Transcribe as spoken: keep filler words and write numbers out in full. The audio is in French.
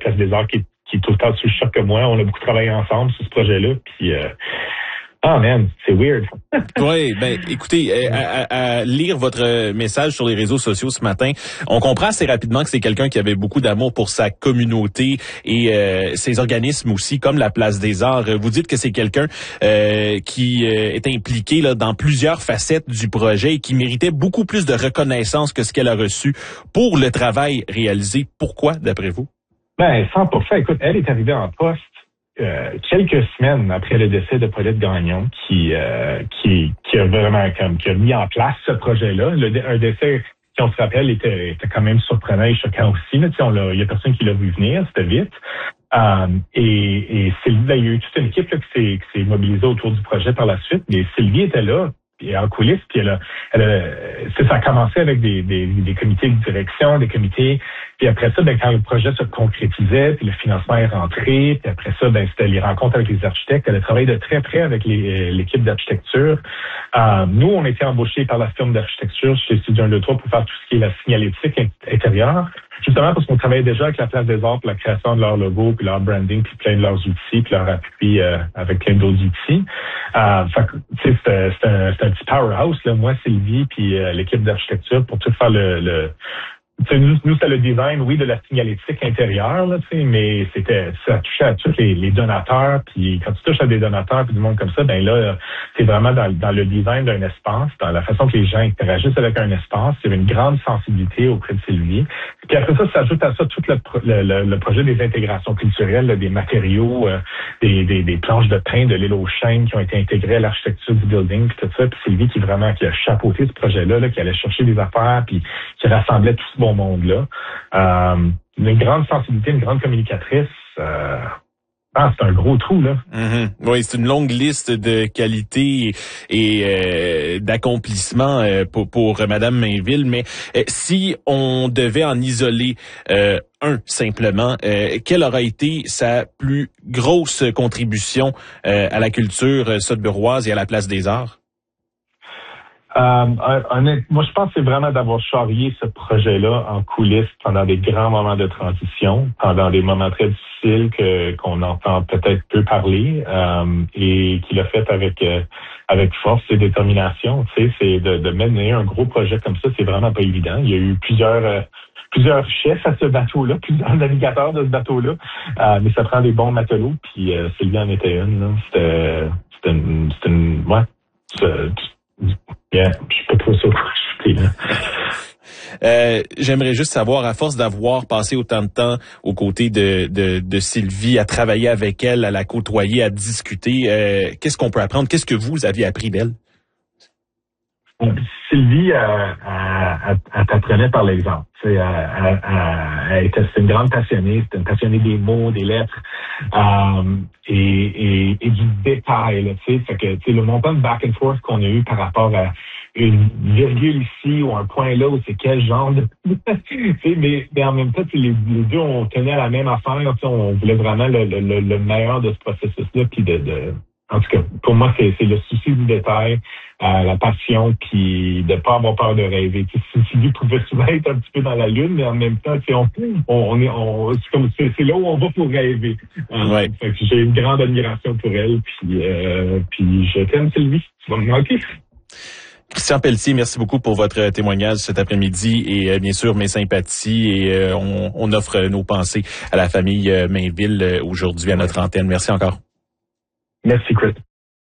Place des Arts qui, qui est tout le temps sous le choc que moi. On a beaucoup travaillé ensemble sur ce projet-là. Puis, euh, oh man, c'est weird. Oui, ben écoutez, à, à, à lire votre message sur les réseaux sociaux ce matin, on comprend assez rapidement que c'est quelqu'un qui avait beaucoup d'amour pour sa communauté et euh, ses organismes aussi, comme la Place des Arts. Vous dites que c'est quelqu'un euh, qui euh, est impliqué là, dans plusieurs facettes du projet et qui méritait beaucoup plus de reconnaissance que ce qu'elle a reçu pour le travail réalisé. Pourquoi, d'après vous? Ben, cent pour cent. Écoute, elle est arrivée en poste Euh, quelques semaines après le décès de Paulette Gagnon, qui euh, qui qui a vraiment comme qui a mis en place ce projet-là. Le, un décès qui, on se rappelle, était, était quand même surprenant et choquant aussi. Là, on l'a, il y a personne qui l'a vu venir, c'était vite. Euh, et, et Sylvie, il y a eu toute une équipe là, qui s'est qui s'est mobilisée autour du projet par la suite. Mais Sylvie était là. Puis en coulisses, puis elle a, elle a, ça a commencé avec des, des, des comités de direction, des comités, puis après ça, ben, quand le projet se concrétisait, puis le financement est rentré, puis après ça, ben, c'était les rencontres avec les architectes. Elle a travaillé de très près avec les, l'équipe d'architecture. Euh, nous, on a été embauchés par la firme d'architecture chez Studio un deux trois pour faire tout ce qui est la signalétique intérieure, justement parce qu'on travaillait déjà avec la Place des Arts pour la création de leur logo, puis leur branding, puis plein de leurs outils, puis leur appui euh, avec plein d'autres outils. Euh, fait que, tu sais, c'était, c'était, un, c'était un petit powerhouse, là, moi, Sylvie, puis euh, l'équipe d'architecture pour tout faire le... le nous, nous c'était le design, oui, de la signalétique intérieure, là, mais c'était ça touchait à tous les, les donateurs. Puis quand tu touches à des donateurs puis du monde comme ça, ben là, c'est vraiment dans, dans le design d'un espace, dans la façon que les gens interagissent avec un espace. Il y avait une grande sensibilité auprès de Sylvie. Puis après ça, ça s'ajoute à ça tout le, le, le projet des intégrations culturelles, là, des matériaux, euh, des, des, des planches de pain de l'île aux chênes qui ont été intégrées à l'architecture du building, puis tout ça. Puis Sylvie qui vraiment qui a chapeauté ce projet-là, là, qui allait chercher des affaires, puis qui rassemblait tout ce bon monde-là. Euh, une grande sensibilité, une grande communicatrice. Euh, ah, c'est un gros trou, là. Mm-hmm. Oui, c'est une longue liste de qualités et euh, d'accomplissements euh, pour, pour Madame Mainville. Mais euh, si on devait en isoler euh, un simplement, euh, quelle aura été sa plus grosse contribution euh, à la culture sudburoise et à la Place des Arts? Euh, honnêtement, moi, je pense que c'est vraiment d'avoir charrié ce projet-là en coulisses pendant des grands moments de transition, pendant des moments très difficiles que qu'on entend peut-être peu parler, euh, et qu'il a fait avec euh, avec force et détermination. Tu sais, c'est de, de mener un gros projet comme ça, c'est vraiment pas évident. Il y a eu plusieurs euh, plusieurs chefs à ce bateau-là, plusieurs navigateurs de ce bateau-là, euh, mais ça prend des bons matelots. Puis euh, Sylvie en était une. Là. C'était c'était une, c'était une ouais. C'est, Yeah, je suis pas trop sûr quoi ajouter, là. Euh, j'aimerais juste savoir, à force d'avoir passé autant de temps aux côtés de, de, de Sylvie, à travailler avec elle, à la côtoyer, à discuter, euh, qu'est-ce qu'on peut apprendre? Qu'est-ce que vous aviez appris d'elle? Sylvie, elle, elle, elle t'apprenait par l'exemple. Elle, elle, elle était c'était une grande passionnée, c'était une passionnée des mots, des lettres, euh, et, et, et du détail. Là, fait que le montant de back and forth qu'on a eu par rapport à une virgule ici ou un point là, où c'est quel genre de... mais, mais en même temps, les, les deux, on tenait à la même affaire. On voulait vraiment le, le, le meilleur de ce processus-là, puis de... de En tout cas, pour moi, c'est, c'est le souci du détail, euh, la passion, puis de pas avoir peur de rêver. Sylvie pouvait souvent être un petit peu dans la lune, mais en même temps, on, on, on est, on, c'est comme c'est, c'est là où on va pour rêver. Euh, ouais. Fait que j'ai une grande admiration pour elle, puis, euh, puis je t'aime, Sylvie. Tu vas me manquer. Christian Pelletier, merci beaucoup pour votre témoignage cet après-midi et euh, bien sûr mes sympathies et euh, on, on offre nos pensées à la famille euh, Mainville euh, aujourd'hui à notre antenne. Merci encore. Merci, Chris.